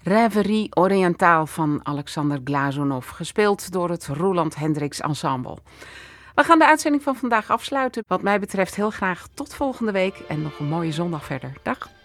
Rêverie Orientale van Alexander Glazunov, gespeeld door het Roland Hendricks Ensemble. We gaan de uitzending van vandaag afsluiten. Wat mij betreft heel graag tot volgende week en nog een mooie zondag verder. Dag!